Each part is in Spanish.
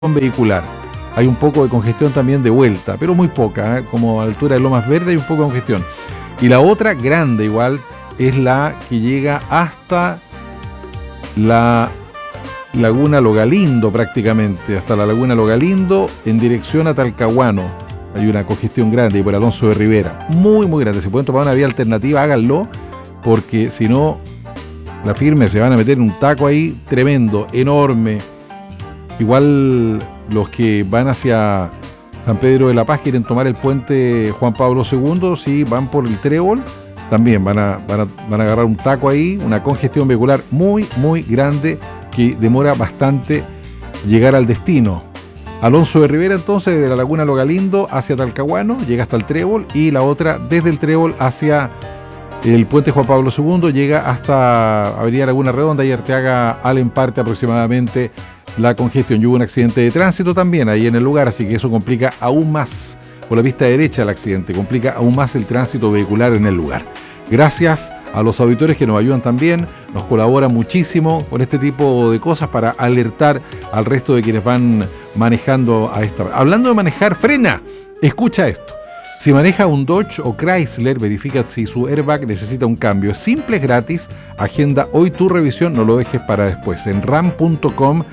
vehicular. Hay un poco de congestión también de vuelta, pero muy poca, como a la altura de Lomas Verdes hay un poco de congestión. Y la otra grande igual es la que llega hasta la Laguna Logalindo prácticamente, hasta la Laguna Logalindo en dirección a Talcahuano. Hay una congestión grande y por Alonso de Rivera, muy muy grande. Si pueden tomar una vía alternativa, háganlo, porque si no, la firme se van a meter en un taco ahí tremendo, enorme. Igual los que van hacia San Pedro de la Paz quieren tomar el puente Juan Pablo II, si van por el Trébol, también van a agarrar un taco ahí, una congestión vehicular muy, muy grande que demora bastante llegar al destino. Alonso de Rivera entonces, desde la Laguna Logalindo hacia Talcahuano, llega hasta el Trébol, y la otra desde el Trébol hacia el puente Juan Pablo II, llega hasta Avenida Laguna Redonda y Arteaga al parte aproximadamente la congestión. Y hubo un accidente de tránsito también ahí en el lugar, así que eso complica aún más, por la pista derecha el accidente, complica aún más el tránsito vehicular en el lugar. Gracias a los auditores que nos ayudan también, nos colaboran muchísimo con este tipo de cosas para alertar al resto de quienes van manejando a esta hora. Hablando de manejar, frena, escucha esto. Si maneja un Dodge o Chrysler, verifica si su airbag necesita un cambio. Es simple, es gratis. Agenda hoy tu revisión, no lo dejes para después. En ram.com/cl.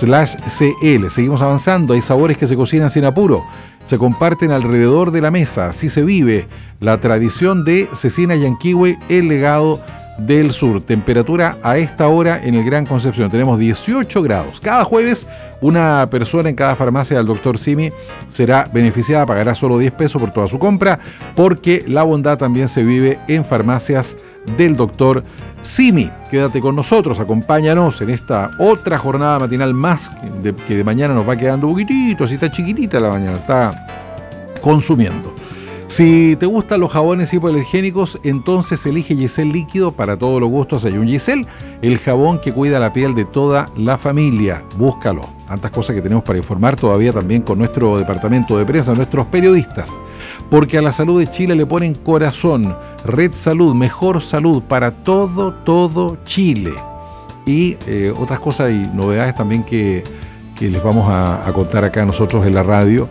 Seguimos avanzando, hay sabores que se cocinan sin apuro. Se comparten alrededor de la mesa, así se vive la tradición de Cecina Yanquihue, el legado del sur. Temperatura a esta hora en el Gran Concepción, tenemos 18 grados. Cada jueves una persona en cada farmacia del Dr. Simi será beneficiada, pagará solo 10 pesos por toda su compra, porque la bondad también se vive en farmacias del Dr. Simi. Quédate con nosotros, acompáñanos en esta otra jornada matinal más, que de mañana nos va quedando un poquitito, si está chiquitita la mañana, está consumiendo. Si te gustan los jabones hipoalergénicos, entonces elige Giselle Líquido. Para todos los gustos hay un Giselle, el jabón que cuida la piel de toda la familia. Búscalo. Tantas cosas que tenemos para informar todavía también con nuestro departamento de prensa, nuestros periodistas. Porque a la salud de Chile le ponen corazón. Red Salud, mejor salud para todo Chile. Y otras cosas y novedades también que les vamos a contar acá nosotros en la radio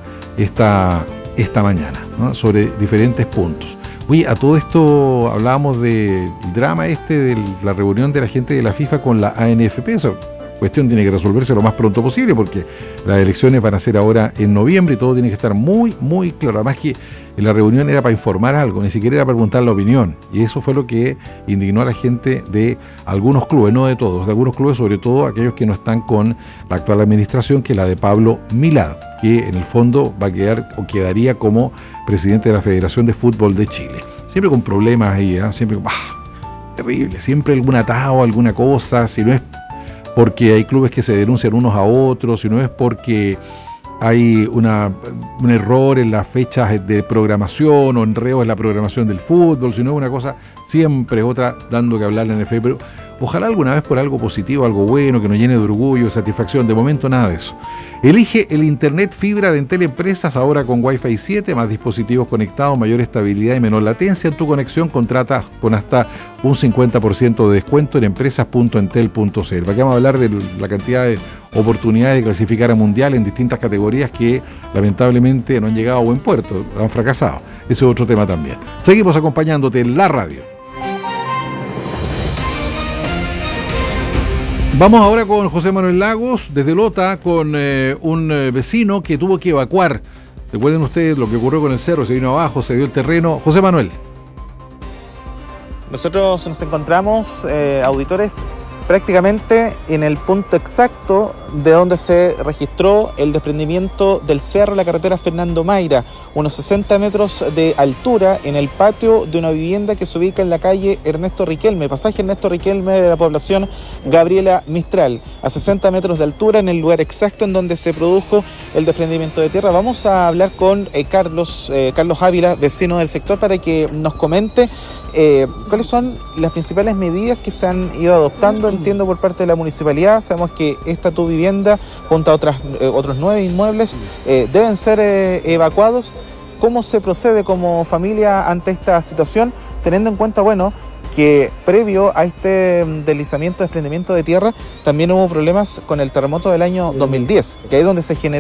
esta mañana, ¿no? Sobre diferentes puntos. Oye, a todo esto hablábamos del drama de la reunión de la gente de la FIFA con la ANFP. Esa cuestión tiene que resolverse lo más pronto posible, porque las elecciones van a ser ahora en noviembre y todo tiene que estar muy, muy claro. Además que la reunión era para informar algo, ni siquiera era para preguntar la opinión. Y eso fue lo que indignó a la gente de algunos clubes, no de todos, de algunos clubes, sobre todo aquellos que no están con la actual administración, que es la de Pablo Milad, que en el fondo va a quedar o quedaría como presidente de la Federación de Fútbol de Chile. Siempre con problemas ahí, siempre terrible, siempre algún atado, alguna cosa, si no es porque hay clubes que se denuncian unos a otros, si no es porque hay un error en las fechas de programación o enredos en la programación del fútbol, si no es una cosa, siempre otra dando que hablar en el NFL, pero ojalá alguna vez por algo positivo, algo bueno, que nos llene de orgullo, de satisfacción. De momento nada de eso. Elige el internet fibra de Entel Empresas, ahora con Wi-Fi 7, más dispositivos conectados, mayor estabilidad y menor latencia en tu conexión. Contrata con hasta un 50% de descuento en empresas.entel.cl. Para que vamos a hablar de la cantidad de oportunidades de clasificar a mundial en distintas categorías que lamentablemente no han llegado a buen puerto, han fracasado. Ese es otro tema también. Seguimos acompañándote en la radio. Vamos ahora con José Manuel Lagos, desde Lota, con un vecino que tuvo que evacuar. Recuerden ustedes lo que ocurrió con el cerro, se vino abajo, se dio el terreno. José Manuel. Nosotros nos encontramos, auditores, prácticamente en el punto exacto de donde se registró el desprendimiento del cerro, la carretera Fernando Mayra, unos 60 metros de altura en el patio de una vivienda que se ubica en la calle Ernesto Riquelme, pasaje Ernesto Riquelme de la población Gabriela Mistral, a 60 metros de altura en el lugar exacto en donde se produjo el desprendimiento de tierra. Vamos a hablar con Carlos Ávila, vecino del sector, para que nos comente cuáles son las principales medidas que se han ido adoptando, entiendo, por parte de la municipalidad. Sabemos que esta tu vivienda, junto a otros 9 inmuebles, deben ser evacuados. ¿Cómo se procede como familia ante esta situación, teniendo en cuenta, que previo a este deslizamiento, desprendimiento de tierra, también hubo problemas con el terremoto del año 2010, que ahí es donde se generó